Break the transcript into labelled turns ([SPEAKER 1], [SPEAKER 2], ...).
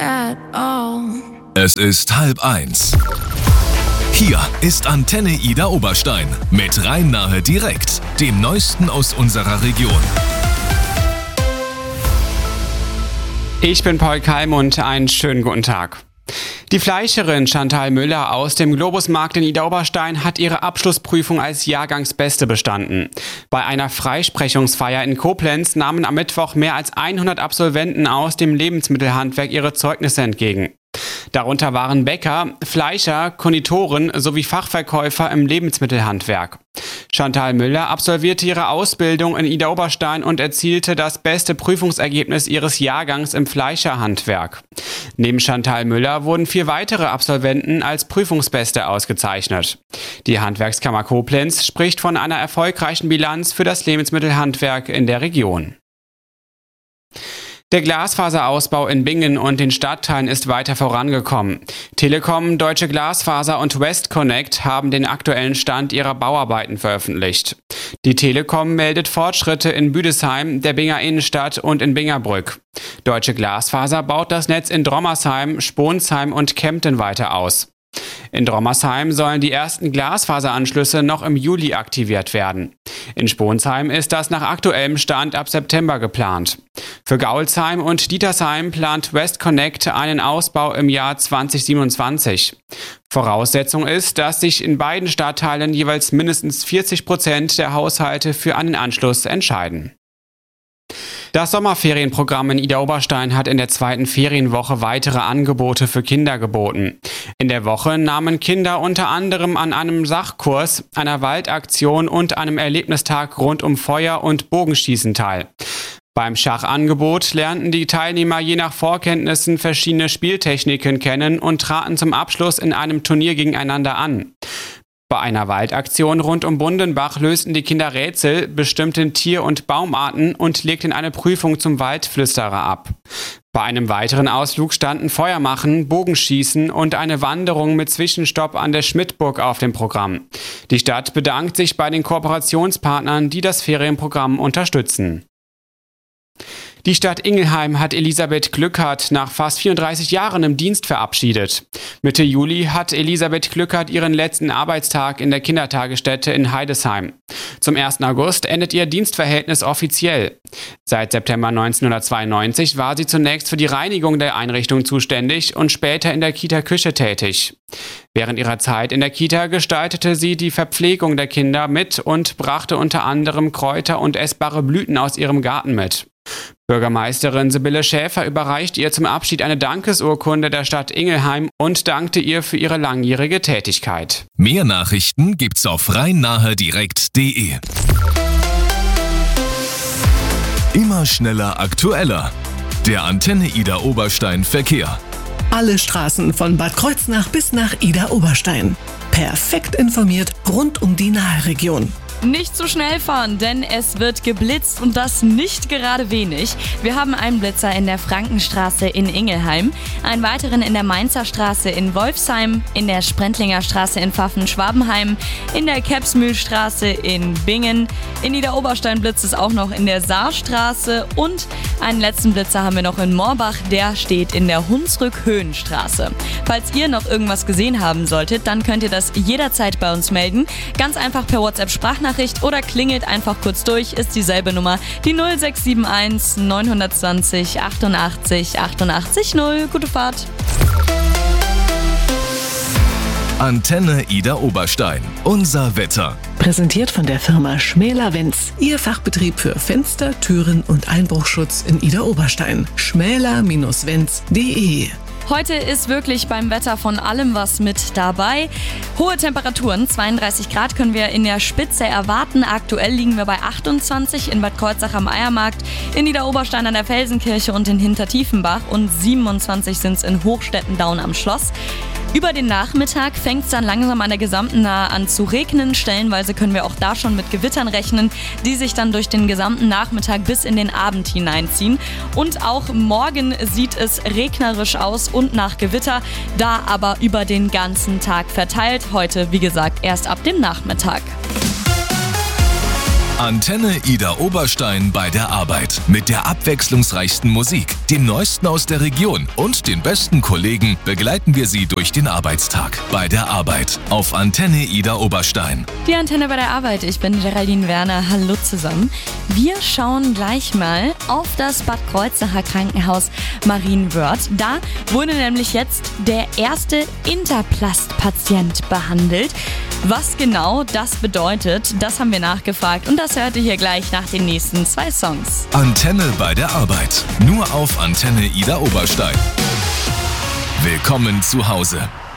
[SPEAKER 1] at all.
[SPEAKER 2] Es ist 12:30. Hier ist Antenne Ida Oberstein mit Rhein-Nahe direkt, dem Neuesten aus unserer Region.
[SPEAKER 3] Ich bin Paul Kalm und einen schönen guten Tag. Die Fleischerin Chantal Müller aus dem Globusmarkt in Ida Oberstein hat ihre Abschlussprüfung als Jahrgangsbeste bestanden. Bei einer Freisprechungsfeier in Koblenz nahmen am Mittwoch mehr als 100 Absolventen aus dem Lebensmittelhandwerk ihre Zeugnisse entgegen. Darunter waren Bäcker, Fleischer, Konditoren sowie Fachverkäufer im Lebensmittelhandwerk. Chantal Müller absolvierte ihre Ausbildung in Ida Oberstein und erzielte das beste Prüfungsergebnis ihres Jahrgangs im Fleischerhandwerk. Neben Chantal Müller wurden 4 weitere Absolventen als Prüfungsbeste ausgezeichnet. Die Handwerkskammer Koblenz spricht von einer erfolgreichen Bilanz für das Lebensmittelhandwerk in der Region. Der Glasfaserausbau in Bingen und den Stadtteilen ist weiter vorangekommen. Telekom, Deutsche Glasfaser und Westconnect haben den aktuellen Stand ihrer Bauarbeiten veröffentlicht. Die Telekom meldet Fortschritte in Büdesheim, der Binger Innenstadt und in Bingerbrück. Deutsche Glasfaser baut das Netz in Drommersheim, Sponsheim und Kempten weiter aus. In Drommersheim sollen die ersten Glasfaseranschlüsse noch im Juli aktiviert werden. In Sponsheim ist das nach aktuellem Stand ab September geplant. Für Gaulsheim und Dietersheim plant Westconnect einen Ausbau im Jahr 2027. Voraussetzung ist, dass sich in beiden Stadtteilen jeweils mindestens 40% der Haushalte für einen Anschluss entscheiden. Das Sommerferienprogramm in Ida Oberstein hat in der 2. Ferienwoche weitere Angebote für Kinder geboten. In der Woche nahmen Kinder unter anderem an einem Sachkurs, einer Waldaktion und einem Erlebnistag rund um Feuer- und Bogenschießen teil. Beim Schachangebot lernten die Teilnehmer je nach Vorkenntnissen verschiedene Spieltechniken kennen und traten zum Abschluss in einem Turnier gegeneinander an. Bei einer Waldaktion rund um Bundenbach lösten die Kinder Rätsel, bestimmten Tier- und Baumarten und legten eine Prüfung zum Waldflüsterer ab. Bei einem weiteren Ausflug standen Feuermachen, Bogenschießen und eine Wanderung mit Zwischenstopp an der Schmidtburg auf dem Programm. Die Stadt bedankt sich bei den Kooperationspartnern, die das Ferienprogramm unterstützen. Die Stadt Ingelheim hat Elisabeth Glückert nach fast 34 Jahren im Dienst verabschiedet. Mitte Juli hat Elisabeth Glückert ihren letzten Arbeitstag in der Kindertagesstätte in Heidesheim. Zum 1. August endet ihr Dienstverhältnis offiziell. Seit September 1992 war sie zunächst für die Reinigung der Einrichtung zuständig und später in der Kita-Küche tätig. Während ihrer Zeit in der Kita gestaltete sie die Verpflegung der Kinder mit und brachte unter anderem Kräuter und essbare Blüten aus ihrem Garten mit. Bürgermeisterin Sibylle Schäfer überreichte ihr zum Abschied eine Dankesurkunde der Stadt Ingelheim und dankte ihr für ihre langjährige Tätigkeit.
[SPEAKER 2] Mehr Nachrichten gibt's auf rhein-nahe-direkt.de. Immer schneller, aktueller. Der Antenne Ida Oberstein Verkehr.
[SPEAKER 4] Alle Straßen von Bad Kreuznach bis nach Ida Oberstein. Perfekt informiert rund um die Naheregion.
[SPEAKER 5] Nicht zu schnell fahren, denn es wird geblitzt und das nicht gerade wenig. Wir haben einen Blitzer in der Frankenstraße in Ingelheim, einen weiteren in der Mainzer Straße in Wolfsheim, in der Sprentlinger Straße in Pfaffen-Schwabenheim, in der Kebsmühlstraße in Bingen, in Ida Oberstein blitzt es auch noch in der Saarstraße und einen letzten Blitzer haben wir noch in Morbach, der steht in der Hunsrück-Höhenstraße. Falls ihr noch irgendwas gesehen haben solltet, dann könnt ihr das jederzeit bei uns melden. Ganz einfach per WhatsApp-Sprachnachricht oder klingelt einfach kurz durch, ist dieselbe Nummer, die 0671 920 88 88 0. Gute Fahrt!
[SPEAKER 2] Antenne Ida Oberstein. Unser Wetter.
[SPEAKER 4] Präsentiert von der Firma Schmäler-Wenz. Ihr Fachbetrieb für Fenster, Türen und Einbruchschutz in Ida Oberstein. schmäler-wenz.de.
[SPEAKER 5] Heute ist wirklich beim Wetter von allem was mit dabei. Hohe Temperaturen, 32 Grad können wir in der Spitze erwarten. Aktuell liegen wir bei 28 in Bad Kreuznach am Eiermarkt, in Niederoberstein an der Felsenkirche und in Hintertiefenbach und 27 sind es in Hochstettendaun am Schloss. Über den Nachmittag fängt es dann langsam an der gesamten Nahe an zu regnen. Stellenweise können wir auch da schon mit Gewittern rechnen, die sich dann durch den gesamten Nachmittag bis in den Abend hineinziehen. Und auch morgen sieht es regnerisch aus und nach Gewitter, da aber über den ganzen Tag verteilt. Heute, wie gesagt, erst ab dem Nachmittag.
[SPEAKER 2] Antenne Ida Oberstein bei der Arbeit. Mit der abwechslungsreichsten Musik, dem Neuesten aus der Region und den besten Kollegen begleiten wir Sie durch den Arbeitstag. Bei der Arbeit auf Antenne Ida Oberstein.
[SPEAKER 5] Die Antenne bei der Arbeit. Ich bin Geraldine Werner. Hallo zusammen. Wir schauen gleich mal auf das Bad Kreuznacher Krankenhaus Marienwörth. Da wurde nämlich jetzt der erste Interplast-Patient behandelt. Was genau das bedeutet, das haben wir nachgefragt und das hört ihr hier gleich nach den nächsten 2 Songs.
[SPEAKER 2] Antenne bei der Arbeit. Nur auf Antenne Ida Oberstein. Willkommen zu Hause.